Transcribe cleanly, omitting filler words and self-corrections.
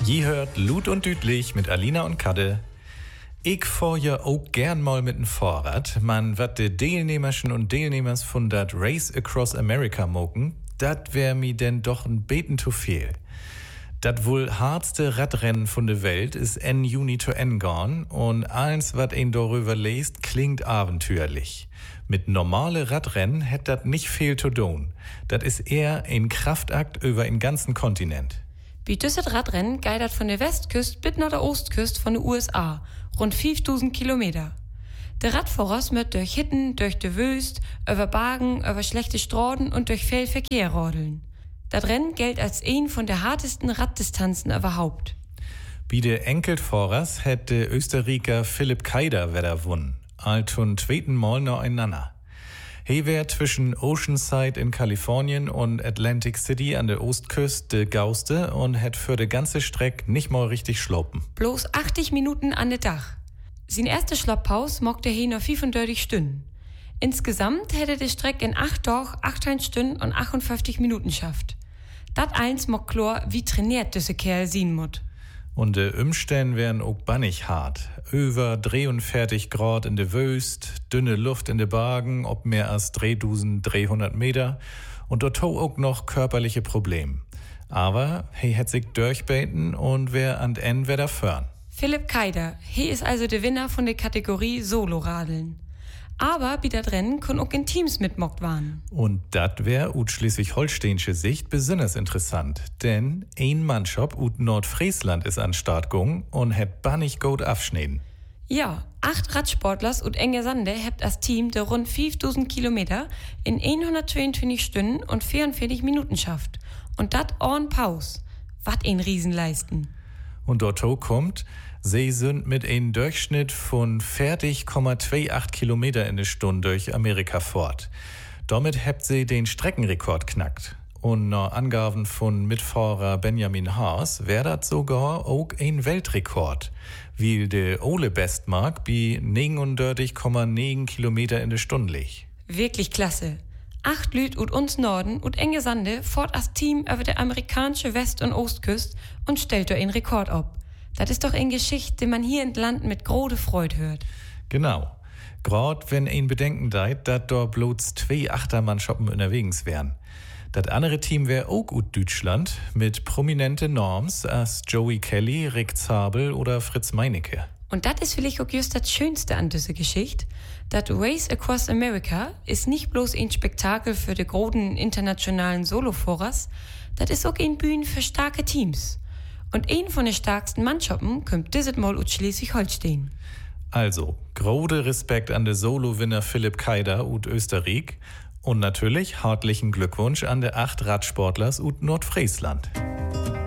Je hört Lut und Düdlich mit Alina und Kadde. Ich fahr ja auch gern mal mit dem Fahrrad. Man wat de Teilnehmerschen und Teilnehmers von dat Race Across America moken, dat wär mi denn doch ein beten zu viel. Dat wohl hardste Radrennen von der Welt ist en Juni zu en gone und eins, wat ein darüber lest, klingt abenteuerlich. Mit normale Radrennen hätt dat nicht viel zu tun. Dat ist eher ein Kraftakt über einen ganzen Kontinent. Wie düsset Radrennen geidert von der Westküste bis nach der Ostküste von den USA, rund 5000 Kilometer. Der Radfahrers mit durch Hitten, durch de Wüst, über Bergen, über schlechte Straßen und durch viel Verkehr rodeln. Das Rennen gilt als ein von der hartesten Raddistanzen überhaupt. Bei der Enkelfahrers hätte Österreicher Philipp Keider wieder gewonnen, zum zweiten Mal nacheinander. He wär zwischen Oceanside in Kalifornien und Atlantic City an der Ostküste Gauste und hätt für die ganze Strecke nicht mal richtig schloppen. Bloß 80 Minuten an der Dach. Sein erste Schlapppause mochte he noch 35 Stunden. Insgesamt hätte die Strecke in 8 Tagen, 18 Stunden und 58 Minuten schafft. Dat eins mock klar, wie trainiert diese Kerl sein mut. Und de Umstände wären auch bannig hart. Über 43 Grad in de Wüst, dünne Luft in de Bergen, ob mehr als 3300 Meter und dort auch noch körperliche Probleme. Aber he hätt sich durchbeten und wär an Ende wieder fern. Philipp Keider, he ist also der Winner von der Kategorie Solo-Radeln. Aber bei dat Rennen können auch in Teams mitmockt waren. Und dat wär ut schleswig-holsteinische Sicht besonders interessant. Denn ein Mannschaft ut Nordfriesland ist an Start gegangen und hätt bannig gut abschneiden. Ja, 8 Radsportlers und Engersande hebt als Team der rund 5000 Kilometer in 122 Stunden und 44 Minuten schafft. Und dat on Pause. Wat ein Riesenleisten. Und dort kommt, sie sind mit einem Durchschnitt von 40,28 Kilometer in der Stunde durch Amerika fort. Damit habt sie den Streckenrekord knackt. Und nach Angaben von Mitfahrer Benjamin Haas wäre das sogar auch ein Weltrekord, weil der Ole Bestmark bei 39,9 Kilometer in der Stunde liegt. Wirklich klasse. 8 Lüd ut uns Norden und Engesande fort als Team über der amerikanische West- und Ostküste und stellt da einen Rekord ab. Das ist doch eine Geschichte, die man hier in Land mit große Freude hört. Genau. Grad wenn ein bedenken deit, dat da bloß 2 Achtermannschappen unterwegs wären. Das andere Team wär auch ut Deutschland mit prominente Norms als Joey Kelly, Rick Zabel oder Fritz Meinecke. Und das ist vielleicht auch just das Schönste an dieser Geschichte. Das Race Across America ist nicht bloß ein Spektakel für die großen internationalen Solofahrers, das ist auch ein Bühne für starke Teams. Und ein von den stärksten Mannschaften kommt dieses Mal aus Schleswig-Holstein. Also, große Respekt an den Solo-Winner Philipp Keider aus Österreich und natürlich herzlichen Glückwunsch an die 8 Radsportlers aus Nordfriesland.